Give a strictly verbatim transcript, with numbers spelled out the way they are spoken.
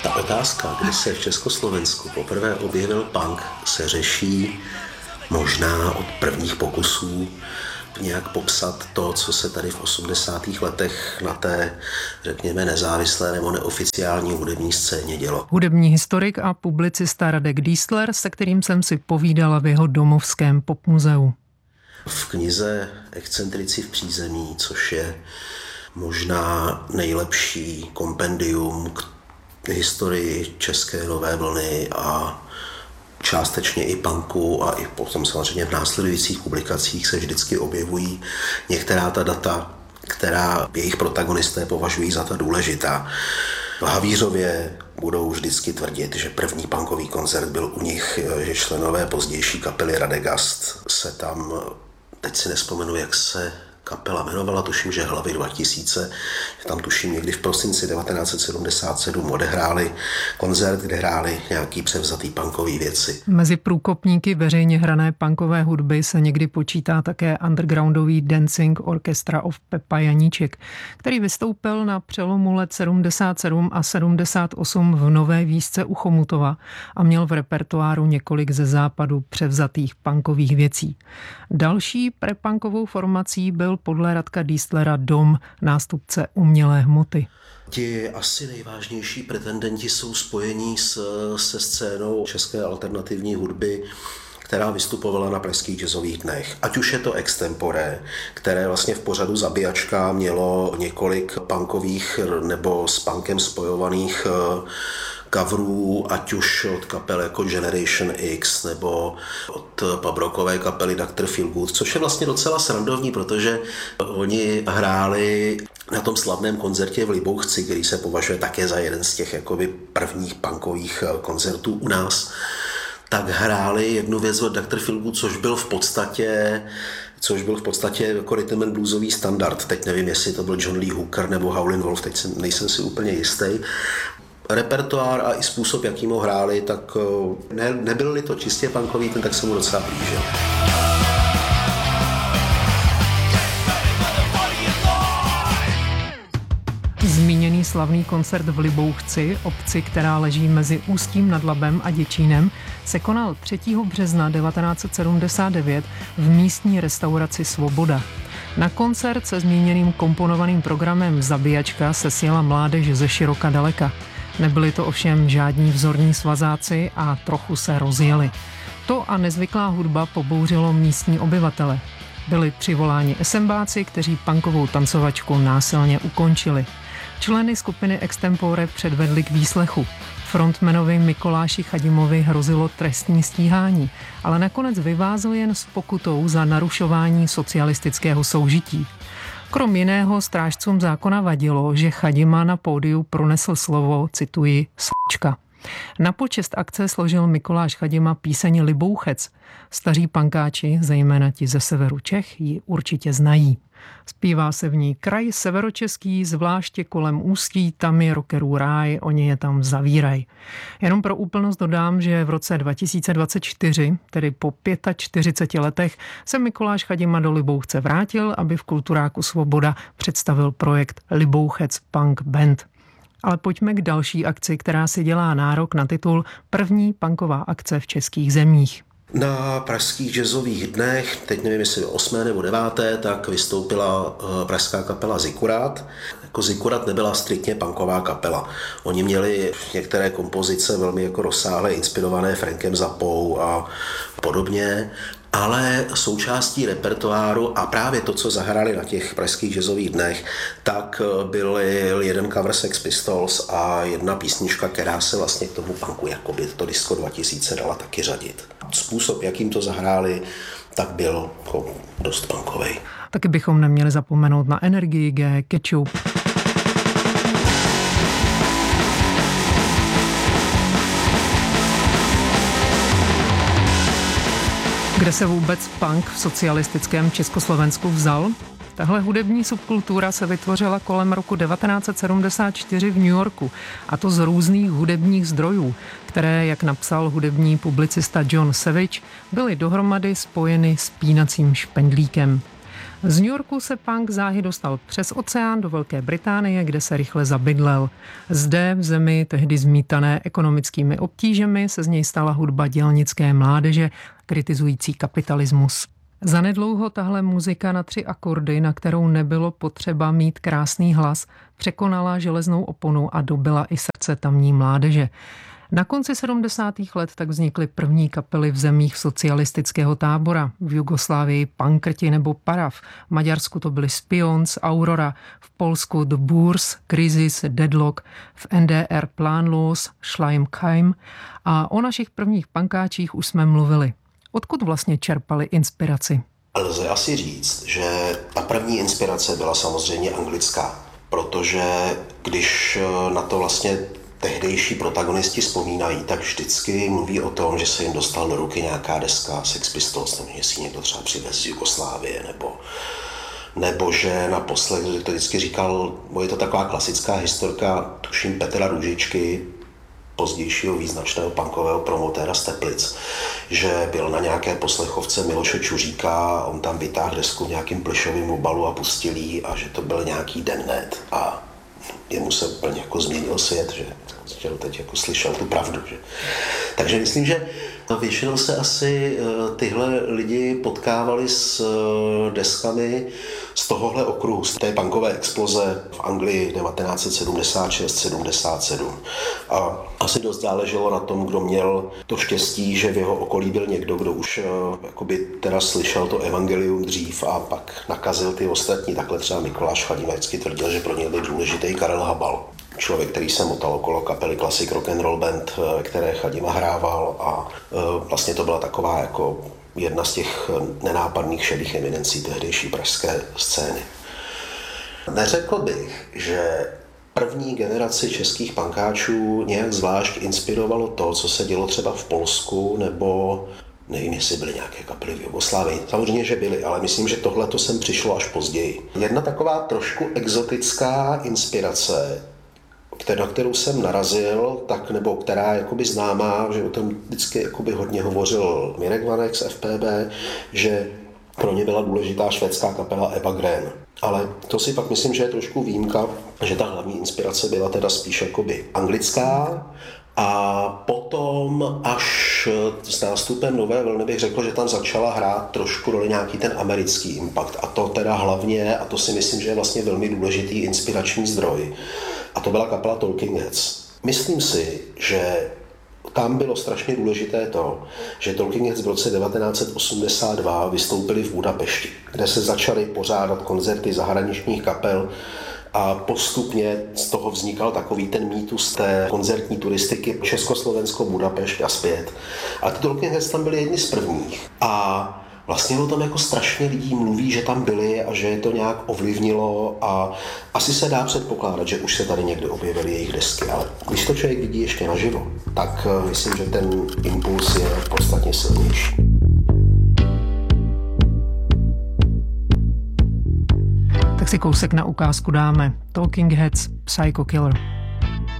Ta otázka, kdy se v Československu poprvé objevil punk, se řeší možná od prvních pokusů nějak popsat to, co se tady v osmdesátých letech na té, řekněme, nezávislé nebo neoficiální hudební scéně dělo. Hudební historik a publicista Radek Diesler, se kterým jsem si povídala v jeho domovském popmuzeu. V knize Excentrici v přízemí, což je možná nejlepší kompendium k historii české nové vlny a částečně i punku a i potom samozřejmě v následujících publikacích se vždycky objevují některá ta data, která jejich protagonisté považují za ta důležitá. V Havířově budou vždycky tvrdit, že první punkový koncert byl u nich, že členové pozdější kapely Radegast se tam, teď si nespomenu, jak se kapela jmenovala, tuším, že Hlavy dva tisíce, tam tuším někdy v prosinci devatenáct set sedmdesát sedm odehráli koncert, kde hráli nějaký převzatý punkový věci. Mezi průkopníky veřejně hrané punkové hudby se někdy počítá také undergroundový Dancing Orchestra of Pepa Janíček, který vystoupil na přelomu let sedmdesát sedm a sedmdesát osm v Nové Výšce u Chomutova a měl v repertoáru několik ze západu převzatých punkových věcí. Další prepunkovou formací byl podle Radka Dieslera Dom, nástupce umělé hmoty. Ti asi nejvážnější pretendenti jsou spojení s, se scénou české alternativní hudby, která vystupovala na pražských jazzových dnech. Ať už je to Extempore, které vlastně v pořadu Zabíjačka mělo několik punkových nebo s punkem spojovaných coverů, ať už od kapel jako Generation X nebo od pubrockové kapely doktor Feelgood, což je vlastně docela srandovní, protože oni hráli na tom slavném koncertě v Libouchci, který se považuje také za jeden z těch jakoby prvních punkových koncertů u nás, tak hráli jednu věc od doktor Feelgood, což byl v podstatě což byl v podstatě jako rhythm and bluesový standard. Teď nevím, jestli to byl John Lee Hooker nebo Howlin' Wolf, teď jsem, nejsem si úplně jistý. Repertoár a i způsob, jakým ho hráli, tak ne, nebyl-li to čistě punkový, ten tak se mu docela blížil. Zmíněný slavný koncert v Libouchci, obci, která leží mezi Ústím nad Labem a Děčínem, se konal třetího března devatenáct set sedmdesát devět v místní restauraci Svoboda. Na koncert se zmíněným komponovaným programem Zabíjačka se sjela mládež ze široka daleka. Nebyli to ovšem žádní vzorní svazáci a trochu se rozjeli. To a nezvyklá hudba pobouřilo místní obyvatele. Byli přivoláni esembáci, kteří punkovou tancovačku násilně ukončili. Členy skupiny Extempore předvedli k výslechu. Frontmanovi Mikoláši Chadimovi hrozilo trestní stíhání, ale nakonec vyvázl jen s pokutou za narušování socialistického soužití. Krom jiného strážcům zákona vadilo, že Chadima na pódiu pronesl slovo, cituji, sl**čka. Na počest akce složil Mikoláš Chadima píseň Libouchec. Staří pankáči, zejména ti ze severu Čech, ji určitě znají. Zpívá se v ní kraj severočeský, zvláště kolem Ústí, tam je rockerů ráj, oni je tam zavíraj. Jenom pro úplnost dodám, že v roce dva tisíce dvacet čtyři, tedy po čtyřiceti pěti letech, se Mikoláš Chadima do Libouchce vrátil, aby v Kulturáku Svoboda představil projekt Libouchec Punk Band. Ale pojďme k další akci, která si dělá nárok na titul První punková akce v českých zemích. Na pražských jazzových dnech, teď nevím, jestli osmé nebo deváté, tak vystoupila pražská kapela Zikurat. Jako Zikurat nebyla striktně punková kapela. Oni měli některé kompozice velmi jako rozsáhle inspirované Frankem Zappou a podobně, ale součástí repertoáru a právě to, co zahráli na těch pražských jazzových dnech, tak byl jeden cover Sex Pistols a jedna písnička, která se vlastně k tomu punku, jakoby to Disco dva tisíce dala taky řadit. Způsob, jakým to zahráli, tak byl jako dost punkovej. Taky bychom neměli zapomenout na Energii G, Ketchup. Kde se vůbec punk v socialistickém Československu vzal? Tahle hudební subkultura se vytvořila kolem roku devatenáct set sedmdesát čtyři v New Yorku, a to z různých hudebních zdrojů, které, jak napsal hudební publicista John Savage, byly dohromady spojeny s pínacím špendlíkem. Z New Yorku se punk záhy dostal přes oceán do Velké Británie, kde se rychle zabydlel. Zde, v zemi tehdy zmítané ekonomickými obtížemi, se z něj stala hudba dělnické mládeže, kritizující kapitalismus. Zanedlouho tahle muzika na tři akordy, na kterou nebylo potřeba mít krásný hlas, překonala železnou oponu a dobyla i srdce tamní mládeže. Na konci sedmdesátých let tak vznikly první kapely v zemích socialistického tábora. V Jugoslávii Pankrti nebo Parav, v Maďarsku to byly Spions, Aurora, v Polsku The Boors, Crisis, Deadlock, v N D R Planlos, Schleimkeim a o našich prvních pankáčích už jsme mluvili. Odkud vlastně čerpali inspiraci? Lze asi říct, že ta první inspirace byla samozřejmě anglická, protože když na to vlastně tehdejší protagonisti vzpomínají, tak vždycky mluví o tom, že se jim dostal do ruky nějaká deska Sex Pistols, nebo že si někdo třeba přivez z Jugoslávie, nebo, nebo že naposledy to vždycky říkal, bo je to taková klasická historka, tuším Petra Růžičky, pozdějšího význačného punkového promotéra z Teplic, že byl na nějaké poslechovce Miloše Čuříka, on tam vytáhl desku v nějakým plišovým obalu a pustil jí a že to byl nějaký Demnet a jemu se úplně jako změnil svět, že teď jako slyšel tu pravdu. Že? Takže myslím, že většinou se asi tyhle lidi potkávali s deskami z tohohle okruhu, z té punkové exploze v Anglii devatenáct set sedmdesát šest sedmdesát sedm. A asi dost záleželo na tom, kdo měl to štěstí, že v jeho okolí byl někdo, kdo už jakoby teda slyšel to evangelium dřív a pak nakazil ty ostatní. Takhle třeba Mikuláš Chadima vždycky tvrdil, že pro něj byl důležitý Karel Habal. Člověk, který se motal okolo kapely Classic Rock and Roll Band, které Chadima hrával a vlastně to byla taková jako jedna z těch nenápadných šedých eminencí tehdejší pražské scény. Neřekl bych, že první generaci českých punkáčů nějak zvlášť inspirovalo to, co se dělo třeba v Polsku, nebo nevím, jestli byly nějaké kapely v Jugoslávii. Samozřejmě, že byly, ale myslím, že tohle to sem přišlo až později. Jedna taková trošku exotická inspirace, na kterou jsem narazil, tak nebo která je jakoby známá, že o tom vždycky jakoby hodně hovořil Mirek Vanek z F P B, že pro ně byla důležitá švédská kapela Eva Grön. Ale to si pak myslím, že je trošku výjimka, že ta hlavní inspirace byla teda spíš jakoby anglická a potom až s nástupem nové vlny bych řekl, že tam začala hrát trošku roli nějaký ten americký impact a to teda hlavně, a to si myslím, že je vlastně velmi důležitý inspirační zdroj, a to byla kapela Talking Heads. Myslím si, že tam bylo strašně důležité to, že Talking Heads v roce devatenáct set osmdesát dva vystoupili v Budapešti, kde se začaly pořádat koncerty zahraničních kapel a postupně z toho vznikal takový ten mýtus té koncertní turistiky Československo, Budapešť a zpět. A ty Talking Heads tam byly jedni z prvních. A vlastně o tom jako strašně lidí mluví, že tam byli a že je to nějak ovlivnilo a asi se dá předpokládat, že už se tady někde objevily jejich desky, ale když to člověk vidí ještě naživo, tak myslím, že ten impuls je podstatně silnější. Tak si kousek na ukázku dáme. Talking Heads, Psycho Killer.